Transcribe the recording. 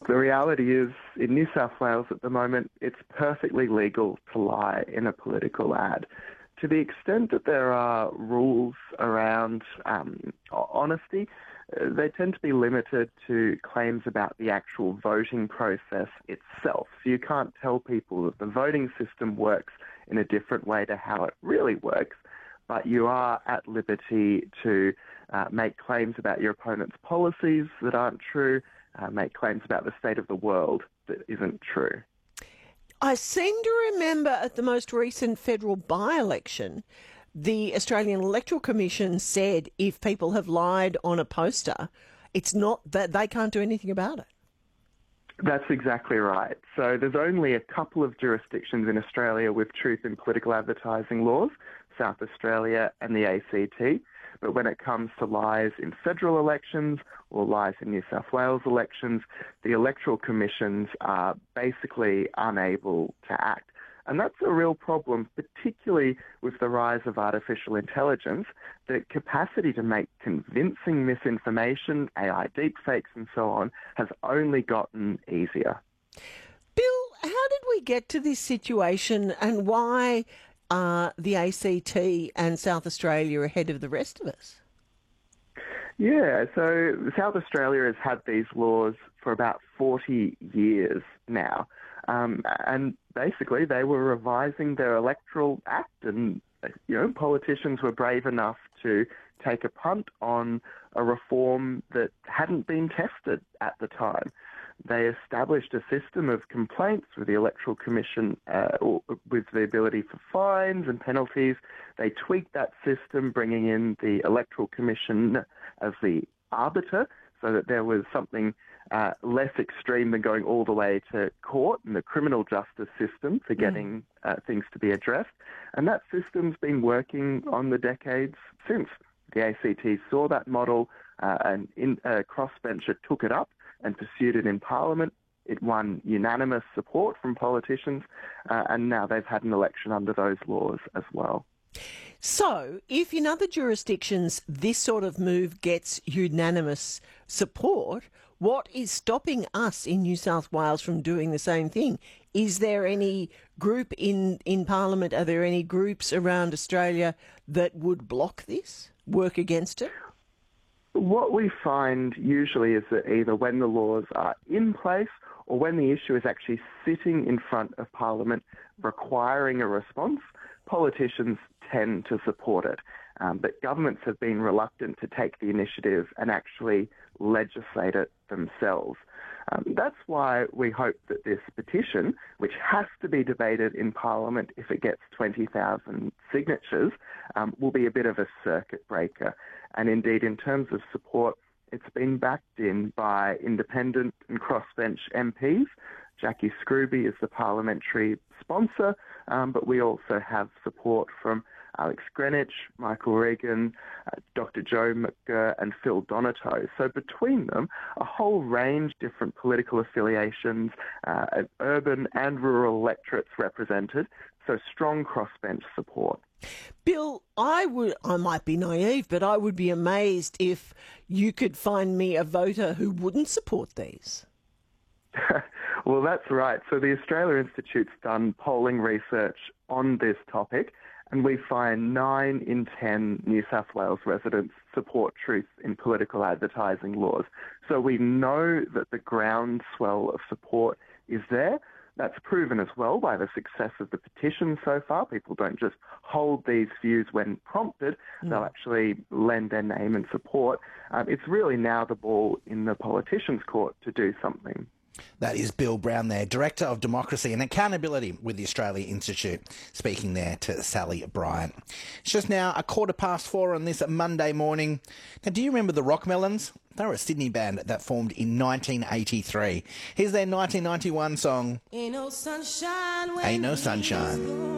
The reality is, in New South Wales at the moment, it's perfectly legal to lie in a political ad. To the extent that there are rules around honesty, they tend to be limited to claims about the actual voting process itself. So you can't tell people that the voting system works in a different way to how it really works, but you are at liberty to make claims about your opponent's policies that aren't true, make claims about the state of the world that isn't true. I seem to remember at the most recent federal by-election, the Australian Electoral Commission said if people have lied on a poster, it's not that they can't do anything about it. That's exactly right. So there's only a couple of jurisdictions in Australia with truth in political advertising laws, South Australia and the ACT. But when it comes to lies in federal elections or lies in New South Wales elections, the electoral commissions are basically unable to act. And that's a real problem, particularly with the rise of artificial intelligence. The capacity to make convincing misinformation, AI deepfakes and so on, has only gotten easier. Bill, how did we get to this situation, and why are the ACT and South Australia ahead of the rest of us? Yeah, so South Australia has had these laws for about 40 years now. And basically they were revising their electoral act, and politicians were brave enough to take a punt on a reform that hadn't been tested at the time. They established a system of complaints with the Electoral Commission with the ability for fines and penalties. They tweaked that system, bringing in the Electoral Commission as the arbiter so that there was something less extreme than going all the way to court and the criminal justice system for getting things to be addressed. And that system's been working on the decades since. The ACT saw that model and Crossbencher took it up and pursued it in Parliament. It won unanimous support from politicians, and now they've had an election under those laws as well. So, if in other jurisdictions this sort of move gets unanimous support, what is stopping us in New South Wales from doing the same thing? Is there any group in Parliament, are there any groups around Australia that would block this, work against it? What we find usually is that either when the laws are in place or when the issue is actually sitting in front of Parliament requiring a response, politicians tend to support it. But governments have been reluctant to take the initiative and actually legislate it themselves. That's why we hope that this petition, which has to be debated in Parliament if it gets 20,000 signatures, will be a bit of a circuit breaker. And indeed, in terms of support, it's been backed in by independent and crossbench MPs. Jackie Scrooby is the parliamentary sponsor, but we also have support from Alex Greenwich, Michael Regan, Dr. Joe McGurr and Phil Donato. So between them, a whole range of different political affiliations, urban and rural electorates represented, so strong crossbench support. Bill, I might be naive, but I would be amazed if you could find me a voter who wouldn't support these. Well, that's right. So the Australia Institute's done polling research on this topic, and we find 9 in 10 New South Wales residents support truth in political advertising laws. So we know that the groundswell of support is there. That's proven as well by the success of the petition so far. People don't just hold these views when prompted. They'll actually lend their name and support. It's really now the ball in the politicians' court to do something. That is Bill Brown there, Director of Democracy and Accountability with the Australia Institute, speaking there to Sally Bryant. It's just now 4:15 on this Monday morning. Now, do you remember the Rockmelons? They were a Sydney band that formed in 1983. Here's their 1991 song, Ain't No Sunshine.